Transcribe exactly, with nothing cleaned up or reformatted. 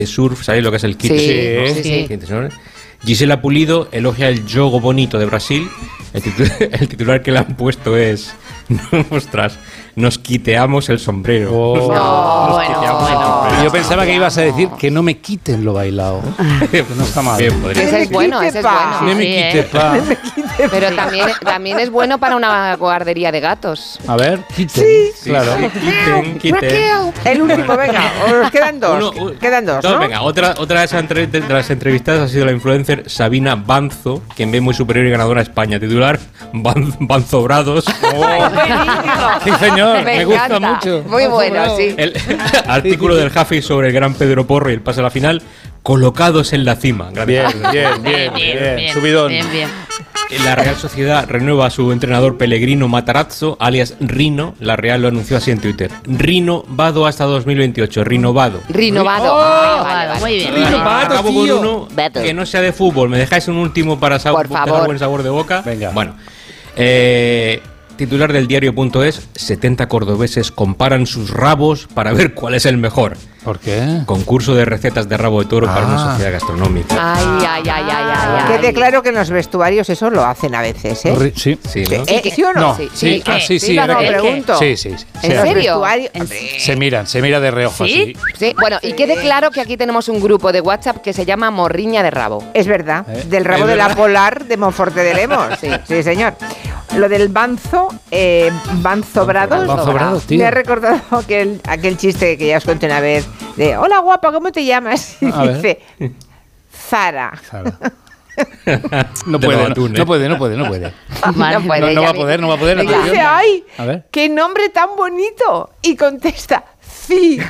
surf, ¿sabéis lo que es el kit? Sí, sí, sí. sí. Gisela Pulido elogia el jogo bonito de Brasil. El titular, el titular que le han puesto es... Ostras, nos quiteamos el sombrero. Oh. Nos, No, nos bueno, quiteamos el bueno. sombrero. Yo pensaba que ibas a decir que no me quiten lo bailado. Que no está mal. Bien, podría Ese ser. es bueno, ese es bueno. No me Sí, quite, ¿eh? pa. Pero también, también es bueno para una guardería de gatos. A ver, quiten. Sí, Claro. sí, quiten, quiten. El último, venga, os quedan dos. Uno, u- quedan dos, dos, ¿no? venga, otra, otra de, esas entre- de las entrevistadas ha sido la influencer Sabina Banzo, quien ve muy superior y ganadora a España. Titular, Ban- Banzobrados. Sí, señor, me, Me gusta encanta. mucho. Muy bueno, sí. El artículo del Jafi sobre el gran Pedro Porro y el pase a la final, colocados en la cima. Bien, Gracias. bien, bien, bien, bien, subidón. bien, bien. La Real Sociedad renueva a su entrenador Pellegrino Matarazzo, alias Rino. La Real lo anunció así en Twitter. Rino Vado hasta dos mil veintiocho. Rinovado. Rinovado. Oh, Ah, vale, vale. Muy bien. Rino Vado, Acabo tío. con uno Vato. que no sea de fútbol. ¿Me dejáis un último para sa- Por dejar favor. buen sabor de boca? Venga. Bueno. Eh, titular del diario.es: setenta cordobeses comparan sus rabos para ver cuál es el mejor. ¿Por qué? Concurso de recetas de rabo de toro para Ah. una sociedad gastronómica. Ay, ay, ay, ay, ay, ay. Quede claro que en los vestuarios eso lo hacen a veces, ¿eh? Ri- Sí. Sí, ¿no? Eh, ¿Sí o no? No, Sí, sí, sí, ah, ¿qué? sí, sí. Sí, era no, que- pregunto. Sí, sí, sí. ¿En Sí, Los serio? vestuarios- ¿En hombre, Se miran, se mira de reojo ¿Sí? así. Sí, bueno, y quede claro que aquí tenemos un grupo de WhatsApp que se llama Morriña de Rabo. Es verdad, ¿Eh? del rabo Es de la verdad. polar de Monforte de Lemos. Sí, sí, señor. Lo del banzo, eh, banzobrados, Banzobrados, tío. me ha recordado aquel, aquel chiste que ya os conté una vez de hola guapa, ¿cómo te llamas? Y A ver. dice Zara. Claro. No De puede, los no, atunes. no puede, no puede, no puede. Vale. No puede, No, no ya va a vi- poder, no va a poder. Venga. atención. Dice, ay, A ver. qué nombre tan bonito. Y contesta, sí.